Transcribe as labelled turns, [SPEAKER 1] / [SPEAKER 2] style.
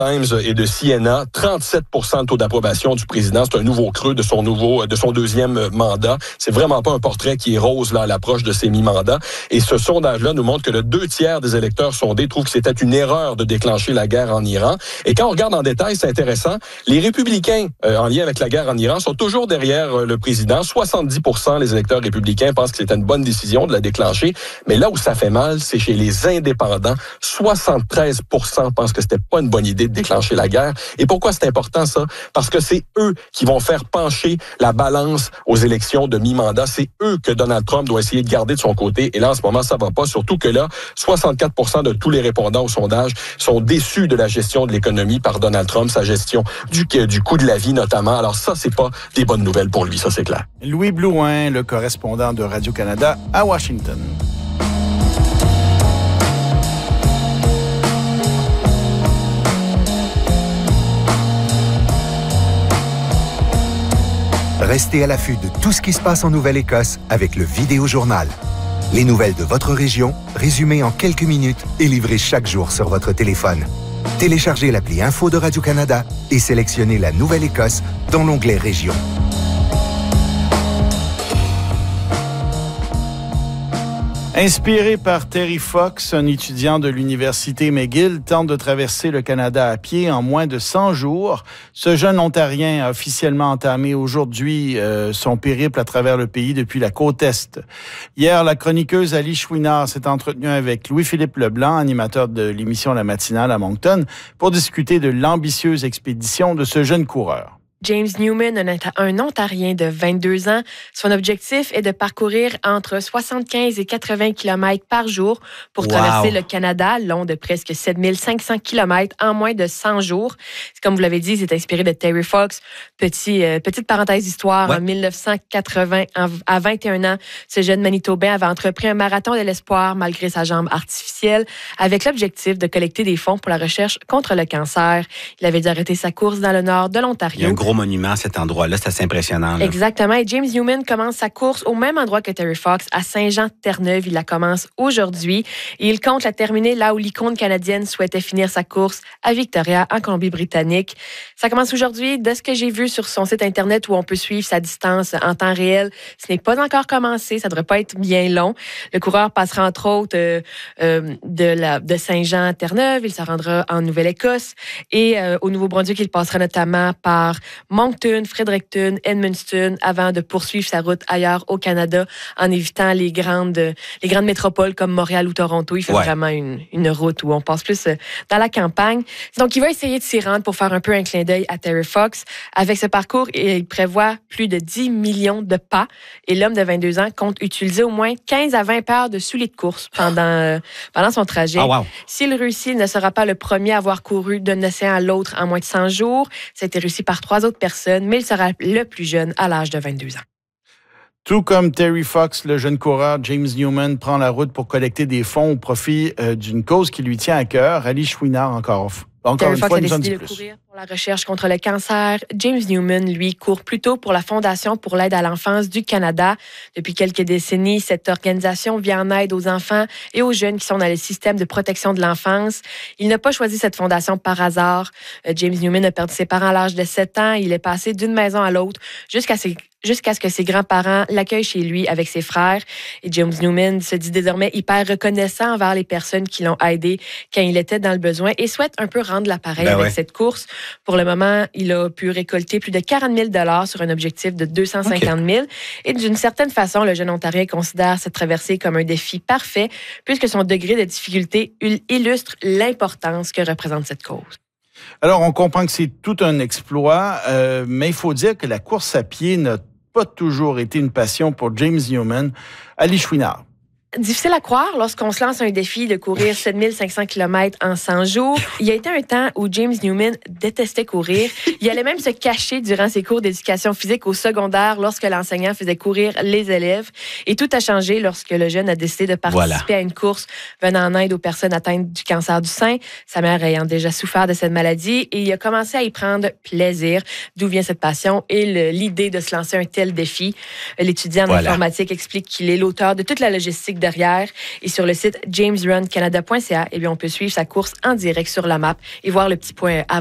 [SPEAKER 1] Times et de Siena, 37 % de taux d'approbation du président. C'est un nouveau creux de son deuxième mandat. C'est vraiment pas un portrait qui est rose là à l'approche de ses mi-mandats. Et ce sondage-là nous montre que le 2/3 des électeurs sondés trouvent que c'était une erreur de déclencher la guerre en Iran. Et quand on regarde en détail, c'est intéressant. Les républicains en lien avec la guerre en Iran sont toujours derrière le président. 70 % les électeurs républicains pensent que c'était une bonne décision de la déclencher. Mais là où ça fait mal, c'est chez les indépendants. 73 % pensent que c'était pas une bonne idée de déclencher la guerre. Et pourquoi c'est important, ça? Parce que c'est eux qui vont faire pencher la balance aux élections de mi-mandat. C'est eux que Donald Trump doit essayer de garder de son côté. Et là, en ce moment, ça va pas. Surtout que là, 64 % de tous les répondants au sondage sont déçus de la gestion de l'économie par Donald Trump, sa gestion du coût de la vie notamment. Alors ça, c'est pas des bonnes nouvelles pour lui, ça c'est clair.
[SPEAKER 2] Louis Blouin, le correspondant de Radio-Canada à Washington.
[SPEAKER 3] Restez à l'affût de tout ce qui se passe en Nouvelle-Écosse avec le Vidéojournal. Les nouvelles de votre région, résumées en quelques minutes et livrées chaque jour sur votre téléphone. Téléchargez l'appli Info de Radio-Canada et sélectionnez la Nouvelle-Écosse dans l'onglet Région.
[SPEAKER 2] Inspiré par Terry Fox, un étudiant de l'Université McGill tente de traverser le Canada à pied en moins de 100 jours. Ce jeune Ontarien a officiellement entamé aujourd'hui son périple à travers le pays depuis la côte Est. Hier, la chroniqueuse Ali Chouinard s'est entretenue avec Louis-Philippe Leblanc, animateur de l'émission La Matinale à Moncton, pour discuter de l'ambitieuse expédition de ce jeune coureur.
[SPEAKER 4] James Newman, un Ontarien de 22 ans, son objectif est de parcourir entre 75 et 80 km par jour pour traverser le Canada, long de presque 7500 km en moins de 100 jours. Comme vous l'avez dit, c'est inspiré de Terry Fox. Petite parenthèse d'histoire, en 1980, à 21 ans, ce jeune Manitobain avait entrepris un marathon de l'espoir malgré sa jambe artificielle avec l'objectif de collecter des fonds pour la recherche contre le cancer. Il avait dû arrêter sa course dans le nord de l'Ontario.
[SPEAKER 5] Monument à cet endroit-là, c'est assez impressionnant. Là.
[SPEAKER 4] Exactement. Et James Newman commence sa course au même endroit que Terry Fox, à Saint-Jean-Terre-Neuve. Il la commence aujourd'hui et il compte la terminer là où l'icône canadienne souhaitait finir sa course, à Victoria, en Colombie-Britannique. Ça commence aujourd'hui. De ce que j'ai vu sur son site Internet où on peut suivre sa distance en temps réel, ce n'est pas encore commencé. Ça ne devrait pas être bien long. Le coureur passera entre autres de Saint-Jean-Terre-Neuve. Il se rendra en Nouvelle-Écosse et au Nouveau-Brunswick, il passera notamment par Moncton, Fredericton, Edmundston, avant de poursuivre sa route ailleurs au Canada en évitant les grandes métropoles comme Montréal ou Toronto. Il fait vraiment une route où on passe plus dans la campagne. Donc, il va essayer de s'y rendre pour faire un peu un clin d'œil à Terry Fox. Avec ce parcours, il prévoit plus de 10 millions de pas et l'homme de 22 ans compte utiliser au moins 15 à 20 paires de souliers de course pendant son trajet. S'il réussit, il ne sera pas le premier à avoir couru d'un océan à l'autre en moins de 100 jours. Ça a été réussi par 3 autres personnes, mais il sera le plus jeune à l'âge de 22 ans.
[SPEAKER 2] Tout comme Terry Fox, le jeune coureur James Newman prend la route pour collecter des fonds au profit d'une cause qui lui tient à cœur. Ali Chouinard, encore
[SPEAKER 4] Terry
[SPEAKER 2] une
[SPEAKER 4] Fox
[SPEAKER 2] fois,
[SPEAKER 4] a
[SPEAKER 2] nous en
[SPEAKER 4] décidé
[SPEAKER 2] dit
[SPEAKER 4] de
[SPEAKER 2] plus.
[SPEAKER 4] courir pour la recherche contre le cancer. James Newman, lui, court plutôt pour la Fondation pour l'aide à l'enfance du Canada. Depuis quelques décennies, cette organisation vient en aide aux enfants et aux jeunes qui sont dans le système de protection de l'enfance. Il n'a pas choisi cette fondation par hasard. James Newman a perdu ses parents à l'âge de 7 ans. Il est passé d'une maison à l'autre jusqu'à ce que ses grands-parents l'accueillent chez lui avec ses frères. Et James Newman se dit désormais hyper reconnaissant envers les personnes qui l'ont aidé quand il était dans le besoin et souhaite un peu rendre l'appareil avec cette course. Pour le moment, il a pu récolter plus de 40 000 $ sur un objectif de 250 000. Et d'une certaine façon, le jeune Ontarien considère cette traversée comme un défi parfait puisque son degré de difficulté illustre l'importance que représente cette cause.
[SPEAKER 2] Alors, on comprend que c'est tout un exploit, mais il faut dire que la course à pied n'a pas toujours été une passion pour James Newman. Ali Chouinard.
[SPEAKER 4] Difficile à croire lorsqu'on se lance un défi de courir 7500 km en 100 jours. Il y a été un temps où James Newman détestait courir. Il allait même se cacher durant ses cours d'éducation physique au secondaire lorsque l'enseignant faisait courir les élèves. Et tout a changé lorsque le jeune a décidé de participer à une course venant en aide aux personnes atteintes du cancer du sein, sa mère ayant déjà souffert de cette maladie. Et il a commencé à y prendre plaisir. D'où vient cette passion et l'idée de se lancer un tel défi? L'étudiant en informatique explique qu'il est l'auteur de toute la logistique derrière. Et sur le site jamesruncanada.ca, on peut suivre sa course en direct sur la map et voir le petit point